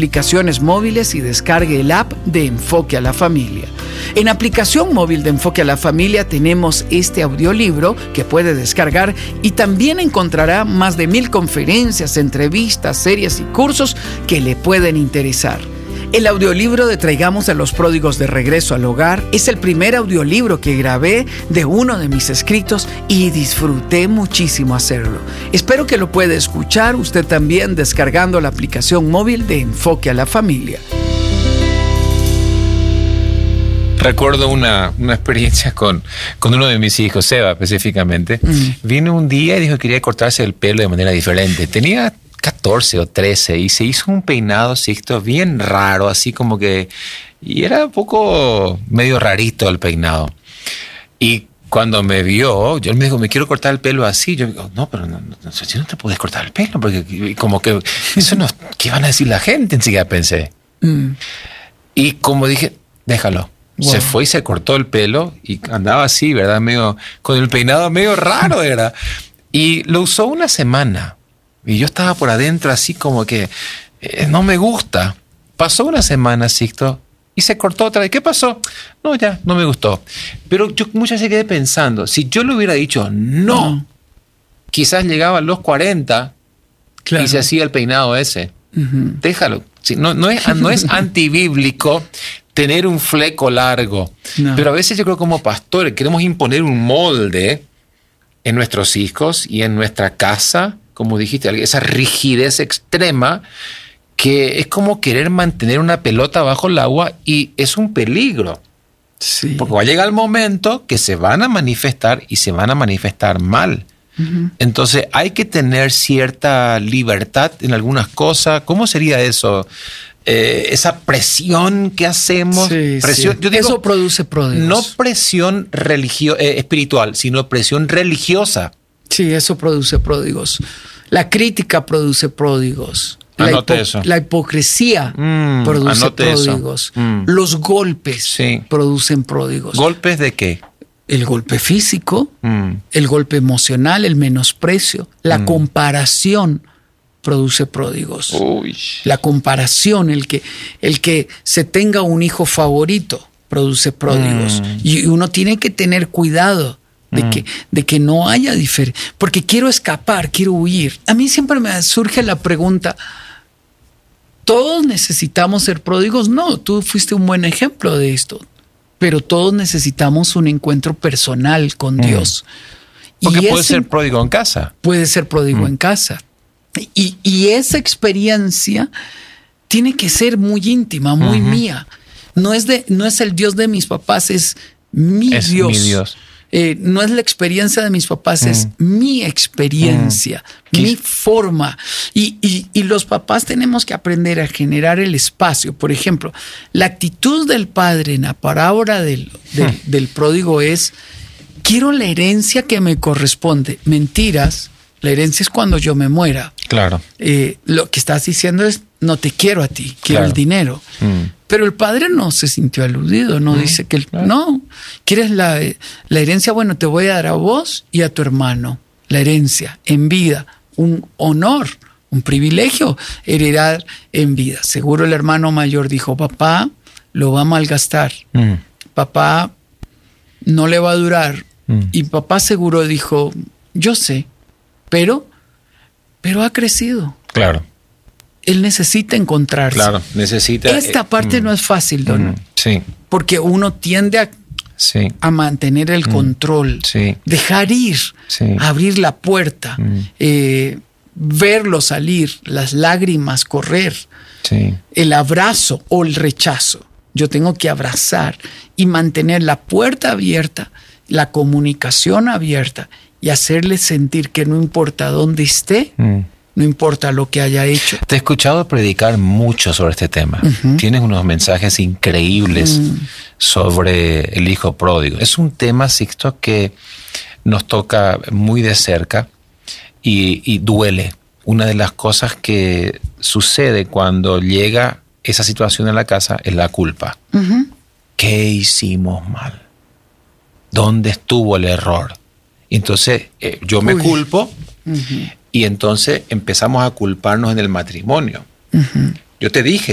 aplicaciones móviles y descargue el app de Enfoque a la Familia. En aplicación móvil de Enfoque a la Familia tenemos este audiolibro que puede descargar y también encontrará más de 1000 conferencias, entrevistas, series y cursos que le pueden interesar. El audiolibro de Traigamos a los Pródigos de Regreso al Hogar es el primer audiolibro que grabé de uno de mis escritos y disfruté muchísimo hacerlo. Espero que lo pueda escuchar usted también descargando la aplicación móvil de Enfoque a la Familia. Recuerdo una experiencia con uno de mis hijos, Seba específicamente. Vino un día y dijo que quería cortarse el pelo de manera diferente. Tenía 14 o 13 y se hizo un peinado, Sixto, bien raro, así como que... Y era un poco medio rarito el peinado. Y cuando me vio, yo me dijo, me quiero cortar el pelo así. Yo digo, no, pero no te puedes cortar el pelo, porque como que eso no... ¿Qué van a decir la gente? Enseguida pensé. Y como dije, déjalo. Wow. Se fue y se cortó el pelo y andaba así, ¿verdad? Medio, con el peinado medio raro era. Y lo usó una semana. Y yo estaba por adentro así como que no me gusta. Pasó una semana, Sixto, y se cortó otra vez. ¿Qué pasó? No, ya, no me gustó. Pero yo muchas veces quedé pensando, si yo le hubiera dicho no, quizás llegaba a los 40 y se hacía el peinado ese. Déjalo. Sí, no es antibíblico tener un fleco largo. No. Pero a veces yo creo como pastores queremos imponer un molde en nuestros hijos y en nuestra casa, como dijiste, esa rigidez extrema que es como querer mantener una pelota bajo el agua y es un peligro. Sí. Porque va a llegar el momento que se van a manifestar y se van a manifestar mal. Entonces hay que tener cierta libertad en algunas cosas. ¿Cómo sería eso? Esa presión que hacemos. Sí, presión, yo digo, eso produce pródigos. No presión espiritual, sino presión religiosa. Sí, eso produce pródigos. La crítica produce pródigos. La hipocresía produce pródigos. Los golpes producen pródigos. ¿Golpes de qué? El golpe físico, el golpe emocional, el menosprecio, la comparación produce pródigos. Uy. La comparación, el que se tenga un hijo favorito produce pródigos. Y uno tiene que tener cuidado de que no haya diferencia. Porque quiero escapar, quiero huir. A mí siempre me surge la pregunta, ¿todos necesitamos ser pródigos? No, tú fuiste un buen ejemplo de esto. Pero todos necesitamos un encuentro personal con Dios. Porque puede ser pródigo en casa. Puede ser pródigo en casa. Y esa experiencia tiene que ser muy íntima, muy mía. No es el Dios de mis papás, es mi Dios. No es la experiencia de mis papás, es mi experiencia, mi forma. Y los papás tenemos que aprender a generar el espacio. Por ejemplo, la actitud del padre en la parábola del pródigo es: quiero la herencia que me corresponde. Mentiras, la herencia es cuando yo me muera. Claro. Lo que estás diciendo es: no te quiero a ti, quiero el dinero. Pero el padre no se sintió aludido, no dice que no, ¿quieres la herencia? Bueno, te voy a dar a vos y a tu hermano la herencia en vida, un honor, un privilegio heredar en vida. Seguro el hermano mayor dijo: papá lo va a malgastar, papá no le va a durar. Y papá seguro dijo: yo sé, pero ha crecido. Claro. Él necesita encontrarse. Claro, necesita. Esta parte no es fácil, Don. Sí. Porque uno tiende a mantener el control, dejar ir, abrir la puerta, verlo salir, las lágrimas correr, el abrazo o el rechazo. Yo tengo que abrazar y mantener la puerta abierta, la comunicación abierta y hacerle sentir que no importa dónde esté, no importa lo que haya hecho. Te he escuchado predicar mucho sobre este tema. Tienes unos mensajes increíbles sobre el hijo pródigo. Es un tema, Sixto, que nos toca muy de cerca y duele. Una de las cosas que sucede cuando llega esa situación en la casa es la culpa. ¿Qué hicimos mal? ¿Dónde estuvo el error? Entonces yo me culpo. Y entonces empezamos a culparnos en el matrimonio. Yo te dije,